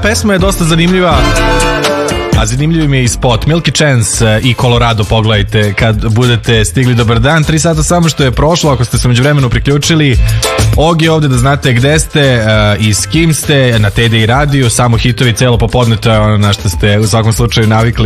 pesma je dosta zanimljiva, a zanimljiv mi je i spot. Milky Chance i Colorado, pogledajte kad budete stigli. Dobar dan, 3 sata samo što je prošlo, ako ste se međuvremenu priključili. Og je ovde da znate gde ste i s kim ste, na TDI radiju, samo hitovi celo popodne, to je ono na što ste u svakom slučaju navikli.